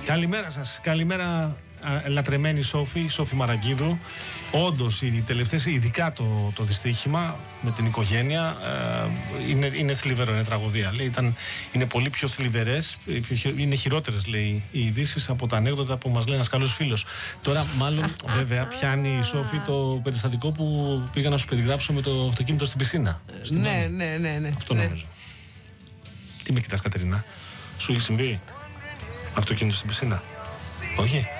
Καλημέρα σας. Καλημέρα, λατρεμένη Σόφη Μαραγκίδου. Όντως, οι τελευταίες, ειδικά το δυστύχημα με την οικογένεια, είναι θλιβερό, είναι τραγωδία. Λέει, είναι πολύ πιο θλιβερές, είναι χειρότερες, λέει, οι ειδήσεις από τα ανέκδοτα που μας λέει ένας καλός φίλος. Τώρα, μάλλον, βέβαια, πιάνει η Σόφη το περιστατικό που πήγα να σου περιγράψω με το αυτοκίνητο στην πισίνα. Ναι. Αυτό νομίζω. Τι με κοιτάς, Κατερίνα, σου έχει συμβεί αυτοκίνητο στην πισίνα? Όχι.